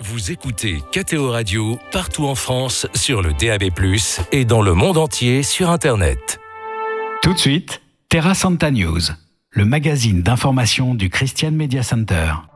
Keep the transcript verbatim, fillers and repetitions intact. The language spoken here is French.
Vous écoutez K T O Radio partout en France sur le D A B plus, et dans le monde entier sur Internet. Tout de suite, Terra Santa News, le magazine d'information du Christian Media Center.